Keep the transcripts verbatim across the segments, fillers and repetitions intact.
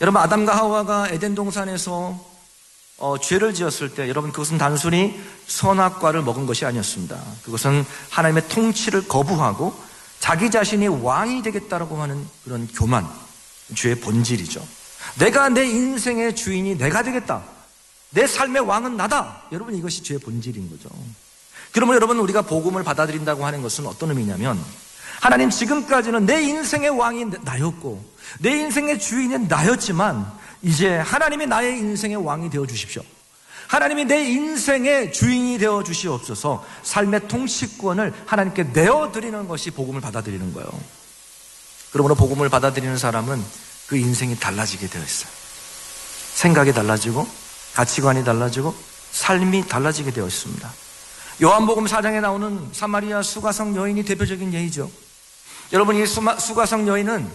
여러분, 아담과 하와가 에덴 동산에서 어, 죄를 지었을 때 여러분, 그것은 단순히 선악과를 먹은 것이 아니었습니다. 그것은 하나님의 통치를 거부하고 자기 자신이 왕이 되겠다라고 하는 그런 교만, 죄의 본질이죠. 내가 내 인생의 주인이 내가 되겠다, 내 삶의 왕은 나다. 여러분, 이것이 죄의 본질인 거죠. 그러면 여러분, 우리가 복음을 받아들인다고 하는 것은 어떤 의미냐면, 하나님, 지금까지는 내 인생의 왕이 나였고 내 인생의 주인은 나였지만 이제 하나님이 나의 인생의 왕이 되어 주십시오. 하나님이 내 인생의 주인이 되어 주시옵소서. 삶의 통치권을 하나님께 내어드리는 것이 복음을 받아들이는 거예요. 그러므로 복음을 받아들이는 사람은 그 인생이 달라지게 되어 있어요. 생각이 달라지고 가치관이 달라지고 삶이 달라지게 되어 있습니다. 요한복음 사 장에 나오는 사마리아 수가성 여인이 대표적인 예이죠. 여러분, 이 수가성 여인은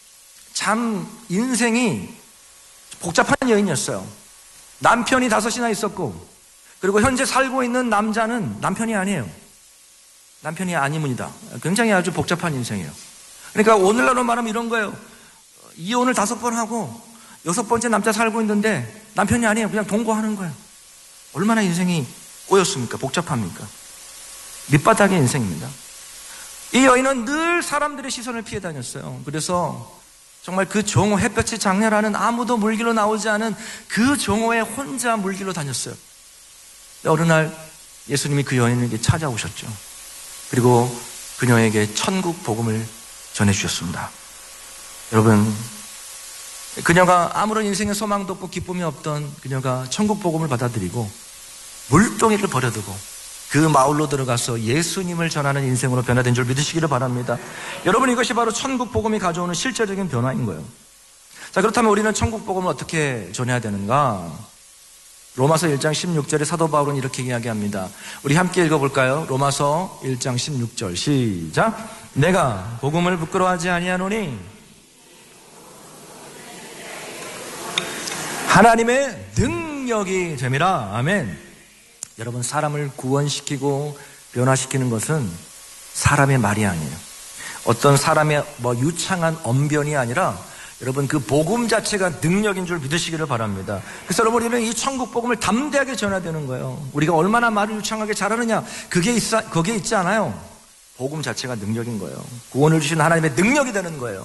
참 인생이 복잡한 여인이었어요. 남편이 다섯이나 있었고, 그리고 현재 살고 있는 남자는 남편이 아니에요. 남편이 아니문이다. 굉장히 아주 복잡한 인생이에요. 그러니까 오늘날로 말하면 이런 거예요. 이혼을 다섯 번 하고 여섯 번째 남자 살고 있는데 남편이 아니에요. 그냥 동거하는 거예요. 얼마나 인생이 꼬였습니까? 복잡합니까? 밑바닥의 인생입니다. 이 여인은 늘 사람들의 시선을 피해 다녔어요. 그래서 정말 그 정오, 햇볕이 장렬하는 아무도 물길로 나오지 않은 그 정오에 혼자 물길로 다녔어요. 어느 날 예수님이 그 여인에게 찾아오셨죠. 그리고 그녀에게 천국 복음을 전해주셨습니다. 여러분, 그녀가 아무런 인생의 소망도 없고 기쁨이 없던 그녀가 천국 복음을 받아들이고 물동이를 버려두고 그 마을로 들어가서 예수님을 전하는 인생으로 변화된 줄 믿으시기를 바랍니다. 여러분, 이것이 바로 천국 복음이 가져오는 실제적인 변화인 거예요. 자, 그렇다면 우리는 천국 복음을 어떻게 전해야 되는가? 로마서 일 장 십육 절에 사도 바울은 이렇게 이야기합니다. 우리 함께 읽어볼까요? 로마서 일 장 십육 절 시작. 내가 복음을 부끄러워하지 아니하노니 하나님의 능력이 됨이라. 아멘. 여러분, 사람을 구원시키고 변화시키는 것은 사람의 말이 아니에요. 어떤 사람의 뭐 유창한 언변이 아니라 여러분, 그 복음 자체가 능력인 줄 믿으시기를 바랍니다. 그래서 여러분, 우리는 이 천국 복음을 담대하게 전해야 되는 거예요. 우리가 얼마나 말을 유창하게 잘하느냐, 그게 있, 거기에 있지 않아요. 복음 자체가 능력인 거예요. 구원을 주신 하나님의 능력이 되는 거예요.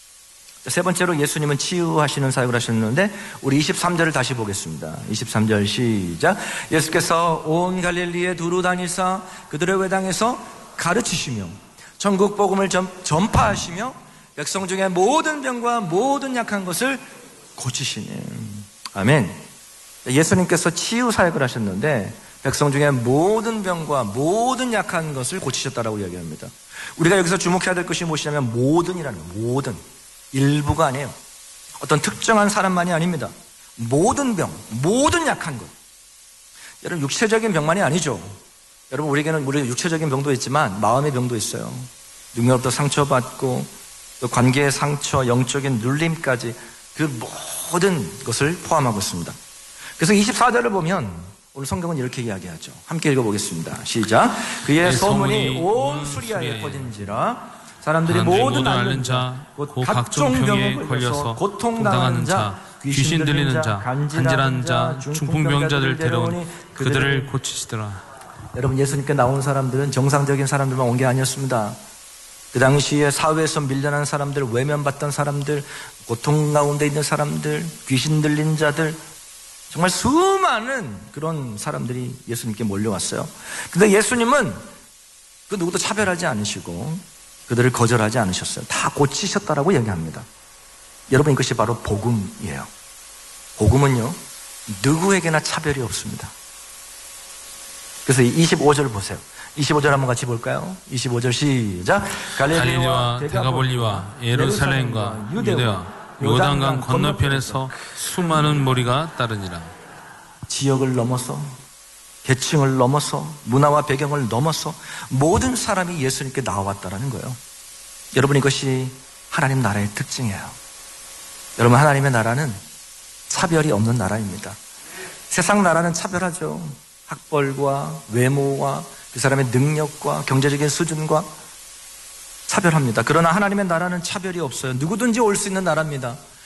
세 번째로 예수님은 치유하시는 사역을 하셨는데 우리 이십삼 절을 다시 보겠습니다. 이십삼 절 시작. 예수께서 온 갈릴리에 두루 다니사 그들의 회당에서 가르치시며 천국 복음을 전, 전파하시며 백성 중에 모든 병과 모든 약한 것을 고치시니. 아멘. 예수님께서 치유 사역을 하셨는데 백성 중에 모든 병과 모든 약한 것을 고치셨다라고 이야기합니다. 우리가 여기서 주목해야 될 것이 무엇이냐면 모든이라는 거예요. 모든. 일부가 아니에요. 어떤 특정한 사람만이 아닙니다. 모든 병, 모든 약한 것. 여러분, 육체적인 병만이 아니죠. 여러분, 우리에게는 우리 육체적인 병도 있지만 마음의 병도 있어요. 능력으로부터 상처받고 또 관계의 상처, 영적인 눌림까지 그 모든 것을 포함하고 있습니다. 그래서 이십사 절을 보면 오늘 성경은 이렇게 이야기하죠. 함께 읽어보겠습니다. 시작. 그의 소문이 온 수리아에 퍼진지라 사람들이 모든 앓는 자, 곧 각종 병에 걸려서 고통당하는 자, 귀신 들리는 자, 간질한 자, 중풍병자들 데려오니 그들을 고치시더라. 여러분, 예수님께 나온 사람들은 정상적인 사람들만 온 게 아니었습니다. 그 당시에 사회에서 밀려난 사람들, 외면받던 사람들, 고통 가운데 있는 사람들, 귀신 들린 자들, 정말 수많은 그런 사람들이 예수님께 몰려왔어요. 근데 예수님은 그 누구도 차별하지 않으시고 그들을 거절하지 않으셨어요. 다 고치셨다라고 얘기합니다. 여러분, 이것이 바로 복음이에요. 복음은요, 누구에게나 차별이 없습니다. 그래서 이십오 절 보세요. 이십오 절 한번 같이 볼까요? 이십오 절 시작. 갈릴리와 데가볼리와 예루살렘과 유대와 요단강 건너편에서 수많은 무리가 따르니라. 지역을 넘어서, 계층을 넘어서, 문화와 배경을 넘어서 모든 사람이 예수님께 나와왔다는 거예요. 여러분, 이것이 하나님 나라의 특징이에요. 여러분, 하나님의 나라는 차별이 없는 나라입니다. 세상 나라는 차별하죠. 학벌과 외모와 그 사람의 능력과 경제적인 수준과 차별합니다. 그러나 하나님의 나라는 차별이 없어요. 누구든지 올 수 있는 나라입니다.